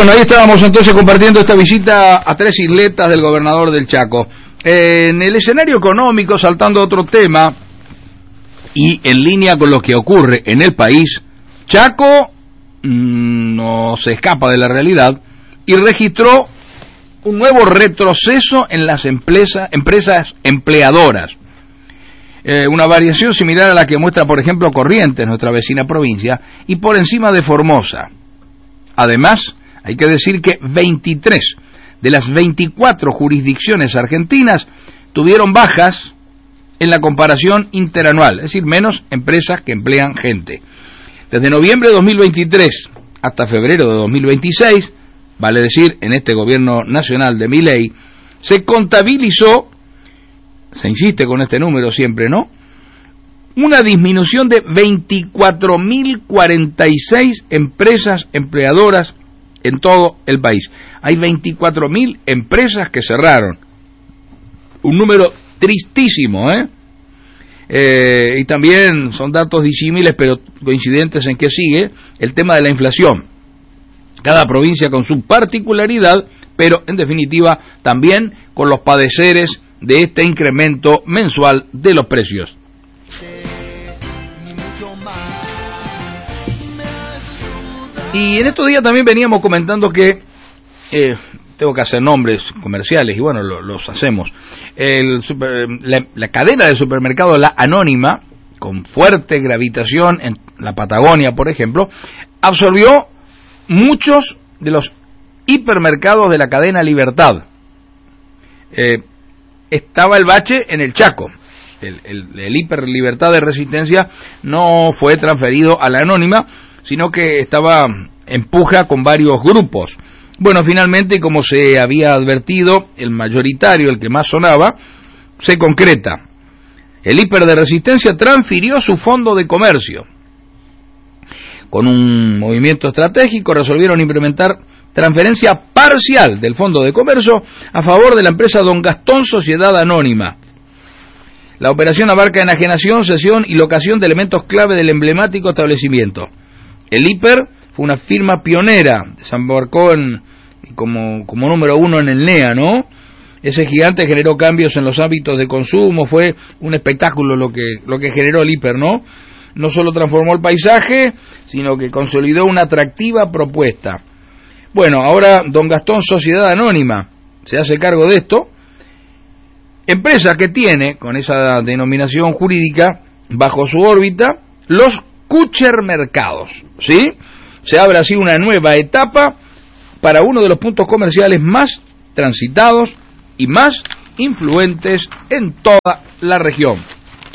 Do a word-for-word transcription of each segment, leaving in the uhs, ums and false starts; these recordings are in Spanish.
Bueno, ahí estábamos entonces compartiendo esta visita a tres isletas del gobernador del Chaco. Eh, en el escenario económico, saltando a otro tema, y en línea con lo que ocurre en el país, Chaco mmm, no se escapa de la realidad y registró un nuevo retroceso en las empresa, empresas empleadoras. Eh, una variación similar a la que muestra, por ejemplo, Corrientes, nuestra vecina provincia, y por encima de Formosa. Además, hay que decir que veintitrés de las veinticuatro jurisdicciones argentinas tuvieron bajas en la comparación interanual, es decir, menos empresas que emplean gente. Desde noviembre de dos mil veintitrés hasta febrero de dos mil veintiséis, vale decir, en este gobierno nacional de Milei, se contabilizó, se insiste con este número siempre, ¿no?, una disminución de veinticuatro mil cuarenta y seis empresas empleadoras en todo el país. Hay veinticuatro mil empresas que cerraron. Un número tristísimo, ¿eh? ¿eh? Y también son datos disímiles, pero coincidentes en que sigue el tema de la inflación. Cada provincia con su particularidad, pero en definitiva también con los padeceres de este incremento mensual de los precios. Y en estos días también veníamos comentando que, eh, tengo que hacer nombres comerciales, y bueno, lo, los hacemos, el super, la, la cadena de supermercados La Anónima, con fuerte gravitación en la Patagonia, por ejemplo, absorbió muchos de los hipermercados de la cadena Libertad. Eh, estaba el bache en el Chaco. El, el, el Hiper Libertad de Resistencia no fue transferido a La Anónima, sino que estaba en puja con varios grupos. Bueno, finalmente, como se había advertido, el mayoritario, el que más sonaba, se concreta. El Hiper de Resistencia transfirió su fondo de comercio. Con un movimiento estratégico resolvieron implementar transferencia parcial del fondo de comercio a favor de la empresa Don Gastón Sociedad Anónima. La operación abarca enajenación, cesión y locación de elementos clave del emblemático establecimiento. El Hiper fue una firma pionera, desembarcó en, como, como número uno en el N E A, ¿no? Ese gigante generó cambios en los hábitos de consumo, fue un espectáculo lo que, lo que generó el Hiper, ¿no? No solo transformó el paisaje, sino que consolidó una atractiva propuesta. Bueno, ahora Don Gastón Sociedad Anónima se hace cargo de esto, empresa que tiene, con esa denominación jurídica, bajo su órbita, los Kuchermercados, ¿sí? Se abre así una nueva etapa para uno de los puntos comerciales más transitados y más influentes en toda la región.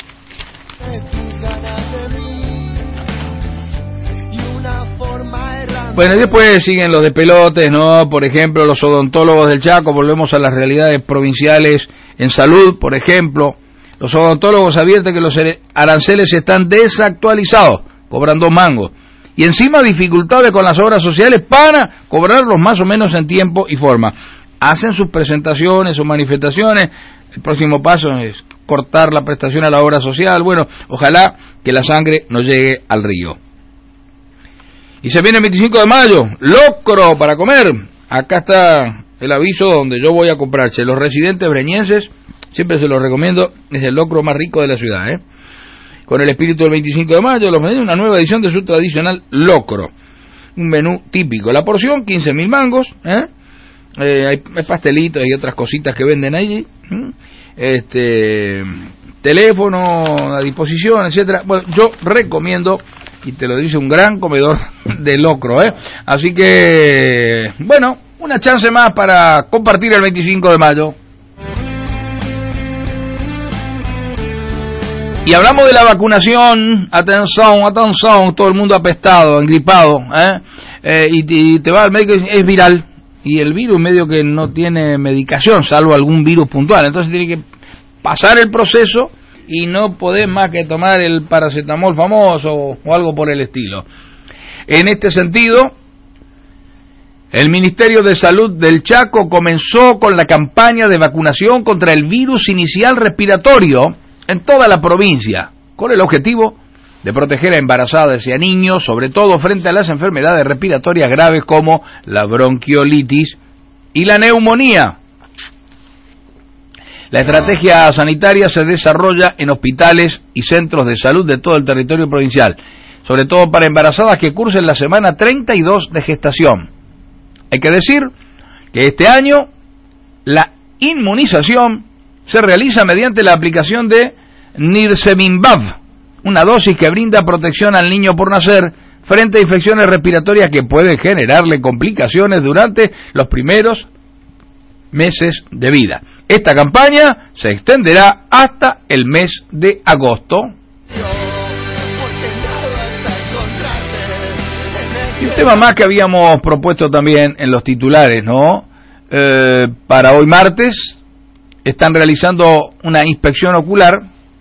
Bueno, y después siguen los despelotes, ¿no? Por ejemplo, los odontólogos del Chaco, volvemos a las realidades provinciales en salud, por ejemplo. Los odontólogos advierten que los aranceles están desactualizados, cobran dos mangos. Y encima dificultades con las obras sociales para cobrarlos más o menos en tiempo y forma. Hacen sus presentaciones o manifestaciones, el próximo paso es cortar la prestación a la obra social. Bueno, ojalá que la sangre no llegue al río. Y se viene el veinticinco de mayo, locro para comer. Acá está el aviso donde yo voy a comprarse. Los residentes breñenses, siempre se los recomiendo, es el locro más rico de la ciudad, ¿eh? Con el espíritu del veinticinco de mayo, los ofrece una nueva edición de su tradicional locro. Un menú típico. La porción, quince mil mangos, ¿eh? Eh, hay, hay pastelitos y otras cositas que venden allí. ¿eh? Este, teléfono a disposición, etcétera. Bueno, yo recomiendo, y te lo dice un gran comedor de locro, ¿eh? Así que, bueno, una chance más para compartir el veinticinco de mayo. Y hablamos de la vacunación, atención, atención, todo el mundo apestado, engripado, ¿eh? Eh, y, y te va al médico y es viral, y el virus medio que no tiene medicación, salvo algún virus puntual, entonces tiene que pasar el proceso y no podés más que tomar el paracetamol famoso o, o algo por el estilo. En este sentido, el Ministerio de Salud del Chaco comenzó con la campaña de vacunación contra el virus inicial respiratorio en toda la provincia, con el objetivo de proteger a embarazadas y a niños, sobre todo frente a las enfermedades respiratorias graves como la bronquiolitis y la neumonía. La estrategia sanitaria se desarrolla en hospitales y centros de salud de todo el territorio provincial, sobre todo para embarazadas que cursen la semana treinta y dos de gestación. Hay que decir que este año la inmunización se realiza mediante la aplicación de Nirsevimab, una dosis que brinda protección al niño por nacer frente a infecciones respiratorias que pueden generarle complicaciones durante los primeros meses de vida. Esta campaña se extenderá hasta el mes de agosto. Y un tema más que habíamos propuesto también en los titulares, ¿no? Eh, para hoy martes están realizando una inspección ocular,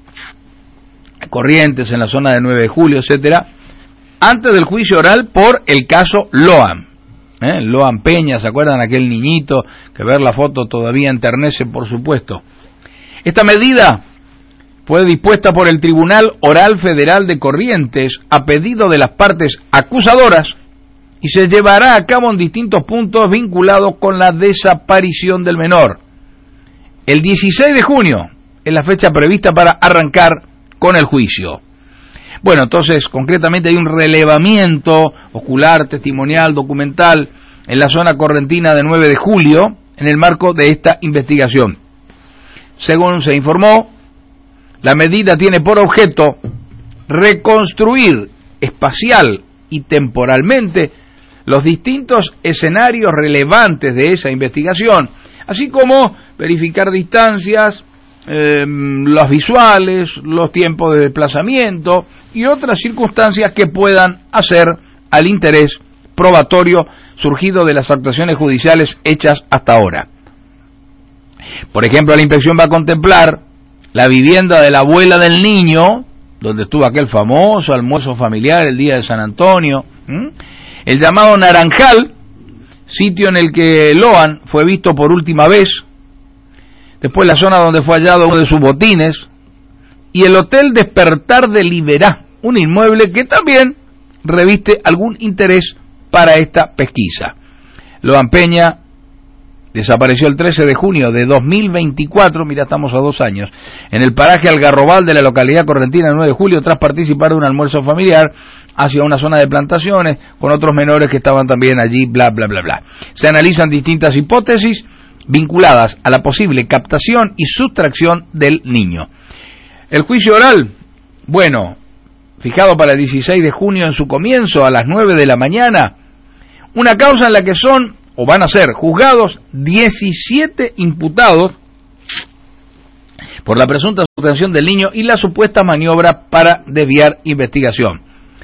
Corrientes, en la zona de nueve de julio, etcétera, antes del juicio oral por el caso Loan. ¿Eh? Loan Peña, ¿se acuerdan? Aquel niñito que ver la foto todavía enternece, por supuesto. Esta medida fue dispuesta por el Tribunal Oral Federal de Corrientes a pedido de las partes acusadoras y se llevará a cabo en distintos puntos vinculados con la desaparición del menor. El dieciséis de junio es la fecha prevista para arrancar con el juicio. Bueno, entonces, concretamente hay un relevamiento ocular, testimonial, documental en la zona correntina de nueve de julio en el marco de esta investigación. Según se informó, la medida tiene por objeto reconstruir espacial y temporalmente los distintos escenarios relevantes de esa investigación, así como verificar distancias, eh, los visuales, los tiempos de desplazamiento y otras circunstancias que puedan hacer al interés probatorio surgido de las actuaciones judiciales hechas hasta ahora. Por ejemplo, la inspección va a contemplar la vivienda de la abuela del niño, donde estuvo aquel famoso almuerzo familiar el día de San Antonio, ¿Mm? el llamado Naranjal, sitio en el que Loan fue visto por última vez, después la zona donde fue hallado uno de sus botines, y el Hotel Despertar de Liberá, un inmueble que también reviste algún interés para esta pesquisa. Loan Peña desapareció el trece de junio de dos mil veinticuatro, mira, estamos a dos años, en el paraje Algarrobal de la localidad correntina, el nueve de julio, tras participar de un almuerzo familiar hacia una zona de plantaciones, con otros menores que estaban también allí, bla, bla, bla, bla. Se analizan distintas hipótesis vinculadas a la posible captación y sustracción del niño. El juicio oral, bueno, fijado para el dieciséis de junio en su comienzo, a las nueve de la mañana, una causa en la que son o van a ser juzgados diecisiete imputados por la presunta sustracción del niño y la supuesta maniobra para desviar investigación.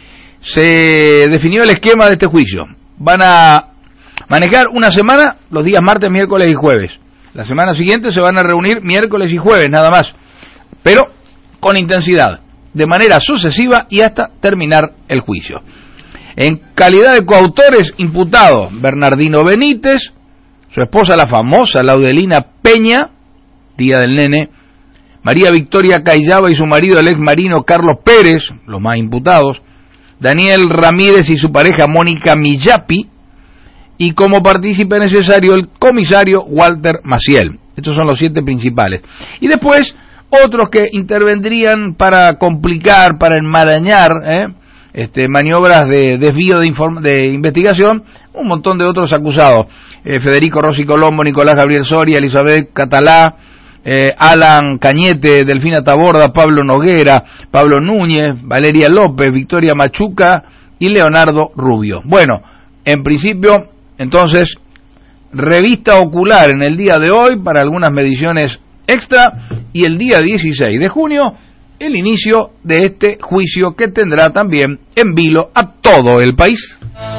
Se definió el esquema de este juicio. Van a manejar una semana, los días martes, miércoles y jueves. La semana siguiente se van a reunir miércoles y jueves, nada más, pero con intensidad, de manera sucesiva y hasta terminar el juicio. En calidad de coautores imputados, Bernardino Benítez, su esposa la famosa Laudelina Peña, tía del nene, María Victoria Cayaba y su marido el ex marino Carlos Pérez, los más imputados, Daniel Ramírez y su pareja Mónica Millapi, y como partícipe necesario el comisario Walter Maciel. Estos son los siete principales. Y después otros que intervendrían para complicar, para enmarañar, ¿eh? Este, maniobras de desvío de, inform- de investigación, un montón de otros acusados, eh, Federico Rossi Colombo, Nicolás Gabriel Soria, Elizabeth Catalá, eh, Alan Cañete, Delfina Taborda, Pablo Noguera, Pablo Núñez, Valeria López, Victoria Machuca y Leonardo Rubio. Bueno, en principio, entonces, revista ocular en el día de hoy para algunas mediciones extra, y el día dieciséis de junio el inicio de este juicio que tendrá también en vilo a todo el país.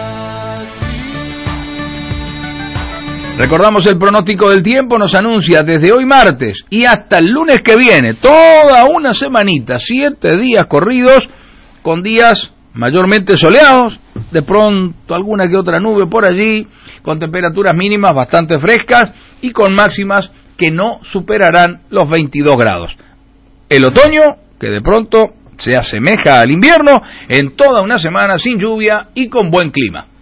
Recordamos el pronóstico del tiempo, nos anuncia desde hoy martes y hasta el lunes que viene, toda una semanita, siete días corridos, con días mayormente soleados, de pronto alguna que otra nube por allí, con temperaturas mínimas bastante frescas y con máximas que no superarán los veintidós grados. El otoño que de pronto se asemeja al invierno en toda una semana sin lluvia y con buen clima.